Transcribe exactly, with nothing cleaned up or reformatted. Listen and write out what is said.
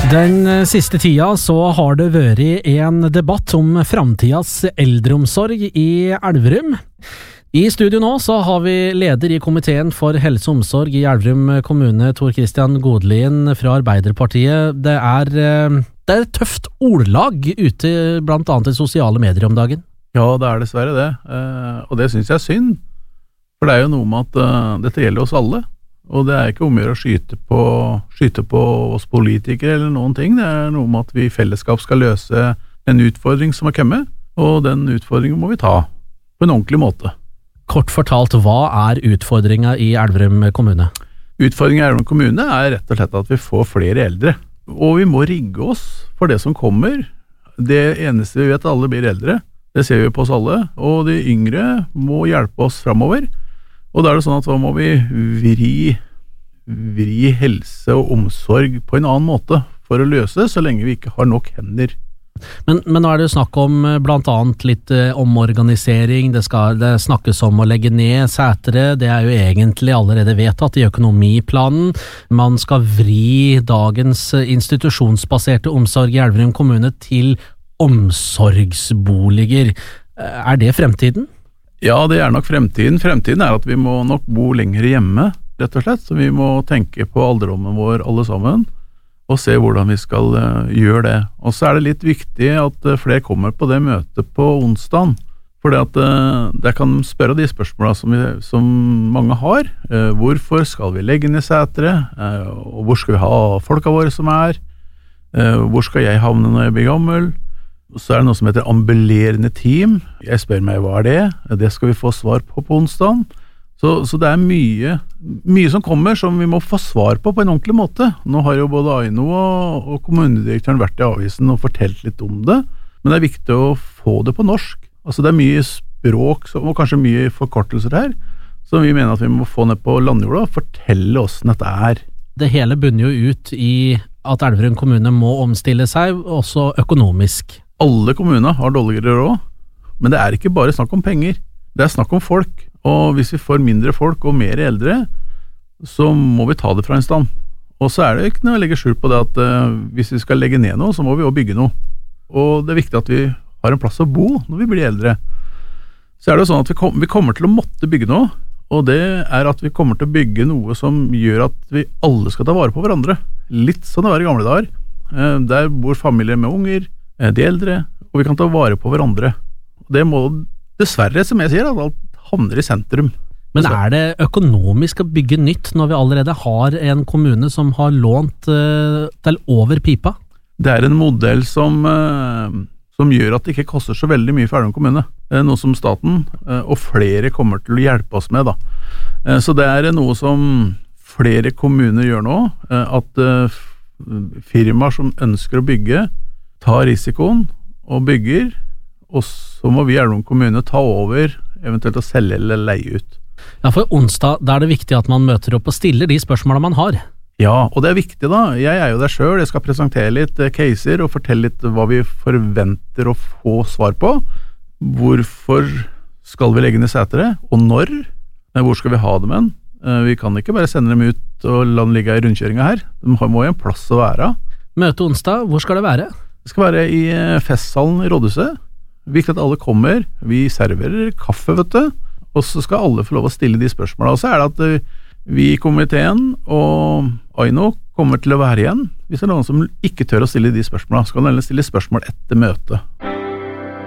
Den siste tida så har det vært en debatt om framtidas eldreomsorg i Elverum. I studio nå så har vi leder i komiteen for helse og omsorg i Elverum kommune, Tor Christian Godlien fra Arbeiderpartiet. Det er, det er et tøft ordlag ute blant annet i sosiale medier om dagen. Ja, det er dessverre det, og det synes jeg er synd. For det er jo noe med at dette gjelder oss alle. Og det er ikke om å gjøre å skyte på, skyte på oss politikere eller noen ting. Det er noe med at vi i fellesskap skal løse en utfordring som har kommet, og den utfordringen må vi ta på en ordentlig måte. Kort fortalt, hva er utfordringen i Elverum kommune? Utfordringen i Elverum kommune er rett og slett at vi får flere eldre. Og vi må rigge oss for det som kommer. Det eneste vi vet, alle blir eldre. Det ser vi på oss alle. Og de yngre må hjelpe oss fremover. Og da er det sånn at da må vi vri, vri helse og omsorg på en annen måte for å løse det, så lenge vi ikke har nok hender. Men, men nå er det jo snakk om blant annet litt eh, omorganisering, det, skal, det snakkes om å legge ned setre, det er jo egentlig allerede vedtatt i økonomiplanen. Man skal vri dagens institusjonsbaserte omsorg i Elverum kommune til omsorgsboliger. Er det fremtiden? Ja, det er nok fremtiden. Fremtiden er at vi må nok bo lenger hjemme, rett og slett. Så vi må tenke på alderdommen vår alle sammen, og se hvordan vi skal uh, gjøre det. Og så er det litt viktig at uh, flere kommer på det møtet på onsdagen, for det at uh, der kan de spørre de spørsmålene som, vi, som mange har. Uh, hvorfor skal vi legge ned setre? Uh, og hvor skal vi ha folka våre som er? Uh, hvor skal jeg havne når jeg blir gammel? Så er det noe som heter ambulerende team. Jeg spør meg, hva er det? Det skal vi få svar på på onsdagen. Så, så det er mye, mye som kommer som vi må få svar på på en ordentlig måte. Nå har jo både Aino og, og kommunedirektøren vært i avisen og fortalt litt om det, men det er viktig å få det på norsk. Altså det er mye språk og kanskje mye forkortelser her, som vi mener at vi må få ned på landjorda og fortelle oss hvordan dette er. Det hele bunner jo ut i at Elverum kommune må omstille seg, også økonomisk. Alle kommuner har dårligere råd, men det er ikke bare snakk om penger. Det er snakk om folk, og hvis vi får mindre folk og mer eldre, så må vi ta det fra en stand. Og så er det ikke noe å legge skjul på det at uh, hvis vi skal legge ned noe, så må vi også bygge noe. Og det er viktig at vi har en plass å bo når vi blir eldre. Så er det sånn at vi, kom, vi kommer til å måtte bygge noe, og det er at vi kommer til å bygge noe som gjør at vi alle skal ta vare på hverandre. Litt sånn det var i gamle dager. Uh, der bor familier med unger, de eldre, og vi kan ta vare på hverandre. Det må dessverre, som jeg sier, at alt havner i sentrum. Men er det økonomisk å bygge nytt når vi allerede har en kommune som har lånt uh, til over pipa? Det er en modell som, uh, som gjør at det ikke koster så veldig mye for Elverum kommune. Det er noe som staten uh, og flere kommer til å hjelpe oss med. Da. Uh, så det er noe som flere kommuner gjør nå, uh, at uh, firmaer som ønsker å bygge, tar risikoen og bygger, og så må vi i Elverum kommune ta over, eventuelt å selge eller leie ut. Ja, for onsdag, da er det viktig at man møter opp og stiller de spørsmålene man har. Ja, og det er viktig da. Jeg er jo der selv, jeg skal presentere litt caser og fortelle litt hva vi forventer å få svar på. Hvorfor skal vi legge ned setere, og når? Hvor skal vi ha dem hen? Vi kan ikke bare sende dem ut og la dem ligge i rundkjøringa her. De må jo en plass å være. Møte onsdag, hvor skal det være? Det skal være i festsalen i Rådhuset. Viktig at alle kommer. Vi serverer kaffe, vet du. Og så skal alle få lov å stille de spørsmålene. Og så er det at vi i komiteen og Aino kommer til å være igjen. Hvis det er noen som ikke tør å stille de spørsmålene, så kan de stille spørsmål etter møtet.